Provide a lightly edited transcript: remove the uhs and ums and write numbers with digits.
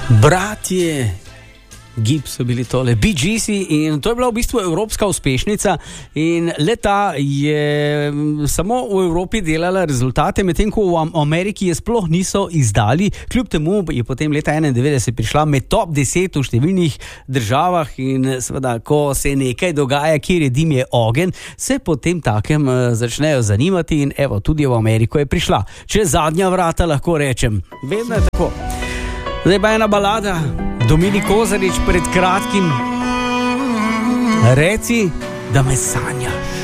Bratje Gibbs so bili tole, Bee Geesi, in to je bila v bistvu evropska uspešnica in leta je samo v Evropi delala rezultate, medtem ko v Ameriki je sploh niso izdali. Kljub temu je potem leta 1991 prišla med top 10 v številnih državah in seveda, ko se nekaj dogaja, kjer je dim je ogen, se potem takem začnejo zanimati in evo, tudi v Ameriko je prišla. Čez zadnja vrata, lahko rečem. Vedno je tako. Zdaj pa ena balada, Dominik Kozarič pred kratkim. Reci, da me sanjaš.